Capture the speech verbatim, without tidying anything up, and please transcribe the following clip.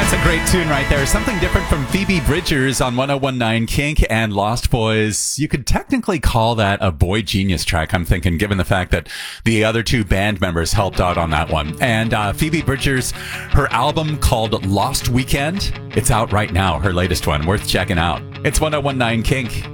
That's a great tune right there. Something different from Phoebe Bridgers on one oh one nine Kink and Lost Boys. You could technically call that a boy genius track, I'm thinking, given the fact that the other two band members helped out on that one. And uh, Phoebe Bridgers, her album called Lost Weekend, it's out right now, her latest one. Worth checking out. It's one oh one nine Kink.